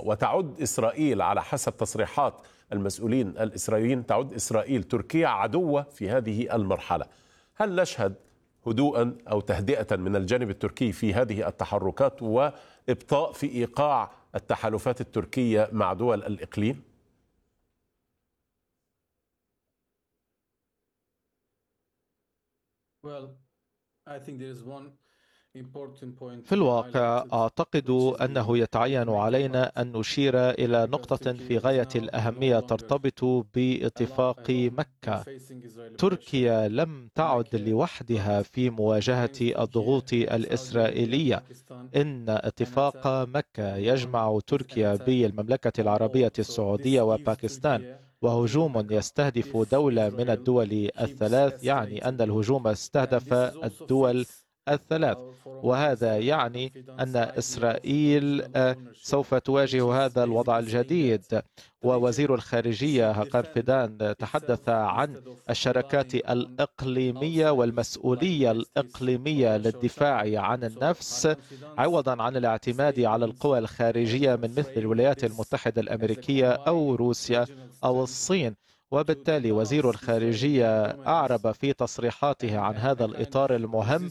وتعد إسرائيل على حسب تصريحات المسؤولين الإسرائيليين تعد إسرائيل تركيا عدوة في هذه المرحلة. هل نشهد هدوءا أو تهدئة من الجانب التركي في هذه التحركات وإبطاء في إيقاع التحالفات التركية مع دول الإقليم؟ في الواقع أعتقد أنه يتعين علينا أن نشير إلى نقطة في غاية الأهمية ترتبط باتفاق مكة. تركيا لم تعد لوحدها في مواجهة الضغوط الإسرائيلية. إن اتفاق مكة يجمع تركيا بالمملكة العربية السعودية وباكستان، وهجوم يستهدف دولة من الدول الثلاث يعني أن الهجوم استهدف الدول الثلاث، وهذا يعني أن إسرائيل سوف تواجه هذا الوضع الجديد. ووزير الخارجية هاكان فيدان تحدث عن الشراكات الإقليمية والمسؤولية الإقليمية للدفاع عن النفس عوضا عن الاعتماد على القوى الخارجية من مثل الولايات المتحدة الأمريكية أو روسيا أو الصين. وبالتالي وزير الخارجية أعرب في تصريحاته عن هذا الإطار المهم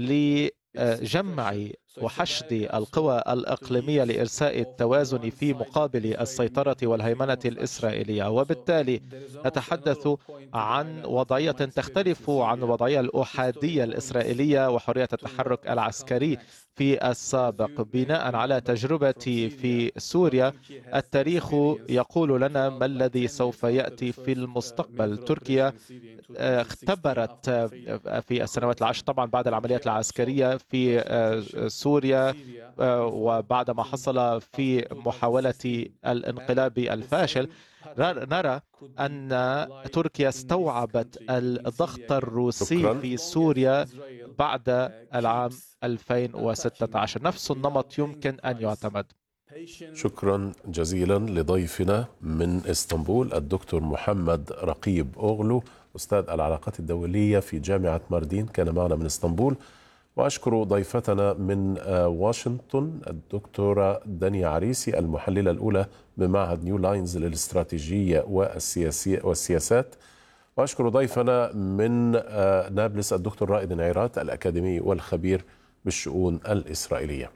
لجمع وحشد القوى الإقليمية لإرساء التوازن في مقابل السيطرة والهيمنة الإسرائيلية. وبالتالي نتحدث عن وضعية تختلف عن الوضعية الأحادية الإسرائيلية وحرية التحرك العسكري في السابق. بناء على تجربتي في سوريا، التاريخ يقول لنا ما الذي سوف يأتي في المستقبل. تركيا اختبرت في السنوات العشر طبعا بعد العمليات العسكرية في سوريا وبعد ما حصل في محاولة الانقلاب الفاشل، نرى أن تركيا استوعبت الضغط الروسي في سوريا بعد العام 2016. نفس النمط يمكن أن يعتمد. شكرا جزيلا لضيفنا من اسطنبول الدكتور محمد رقيب أوغلو، أستاذ العلاقات الدولية في جامعة ماردين، كان معنا من اسطنبول. وأشكر ضيفتنا من واشنطن الدكتورة دانيا عريسي المحللة الأولى بمعهد نيو لاينز للاستراتيجية والسياسات. وأشكر ضيفنا من نابلس الدكتور رائد نعيرات الأكاديمي والخبير بالشؤون الإسرائيلية.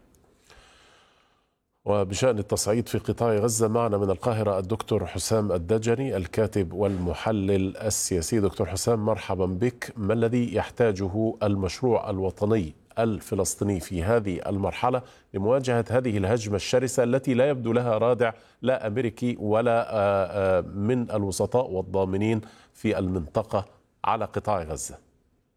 وبشأن التصعيد في قطاع غزة معنا من القاهرة الدكتور حسام الدجني الكاتب والمحلل السياسي. دكتور حسام مرحبا بك. ما الذي يحتاجه المشروع الوطني الفلسطيني في هذه المرحلة لمواجهة هذه الهجمة الشرسة التي لا يبدو لها رادع لا أمريكي ولا من الوسطاء والضامنين في المنطقة على قطاع غزة؟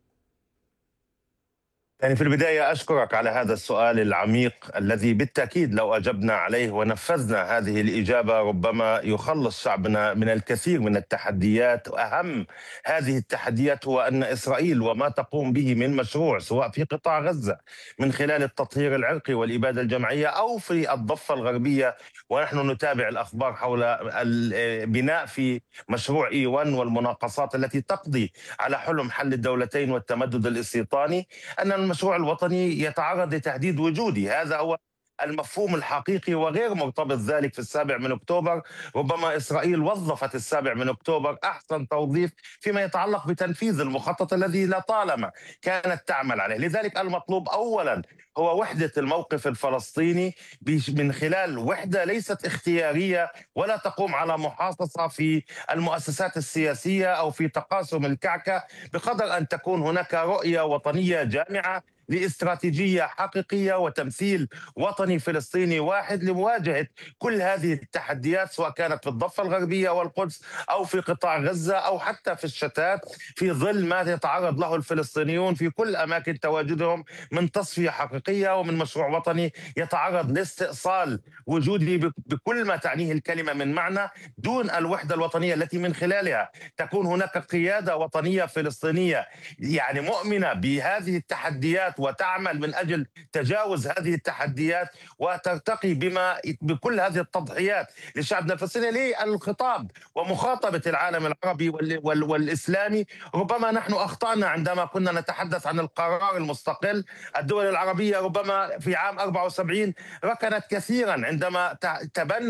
يعني في البداية أشكرك على هذا السؤال العميق الذي بالتأكيد لو أجبنا عليه ونفذنا هذه الإجابة ربما يخلص شعبنا من الكثير من التحديات. وأهم هذه التحديات هو أن إسرائيل وما تقوم به من مشروع سواء في قطاع غزة من خلال التطهير العرقي والإبادة الجماعية أو في الضفة الغربية، ونحن نتابع الأخبار حول البناء في مشروع E1 والمناقصات التي تقضي على حلم حل الدولتين والتمدد الاستيطاني، أن المشروع الوطني يتعرض لتهديد وجودي. هذا هو المفهوم الحقيقي وغير مرتبط ذلك في 7 أكتوبر. ربما إسرائيل وظفت 7 أكتوبر أحسن توظيف فيما يتعلق بتنفيذ المخطط الذي لطالما كانت تعمل عليه. لذلك المطلوب أولا هو وحدة الموقف الفلسطيني من خلال وحدة ليست اختيارية ولا تقوم على محاصصة في المؤسسات السياسية أو في تقاسم الكعكة، بقدر أن تكون هناك رؤية وطنية جامعة لاستراتيجية حقيقية وتمثيل وطني فلسطيني واحد لمواجهة كل هذه التحديات، سواء كانت في الضفة الغربية والقدس أو في قطاع غزة أو حتى في الشتات، في ظل ما يتعرض له الفلسطينيون في كل أماكن تواجدهم من تصفية حقيقية ومن مشروع وطني يتعرض لاستئصال وجودي بكل ما تعنيه الكلمة من معنى، دون الوحدة الوطنية التي من خلالها تكون هناك قيادة وطنية فلسطينية يعني مؤمنة بهذه التحديات وتعمل من أجل تجاوز هذه التحديات وترتقي بكل هذه التضحيات لشعبنا الفلسطيني للخطاب ومخاطبة العالم العربي والإسلامي. ربما نحن أخطأنا عندما كنا نتحدث عن القرار المستقل. الدول العربية ربما في عام 74 ركنت كثيرا عندما تبنى